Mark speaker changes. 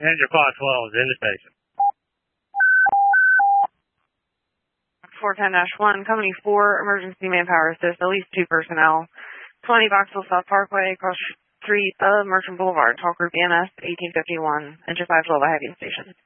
Speaker 1: Ranger 512 is in the station.
Speaker 2: 410-1, Company 4, emergency manpower assist, at least 2 personnel. 20 Boxville South Parkway, across street of Merchant Boulevard. Talk group EMS 1851, Engine 512, I have you in station.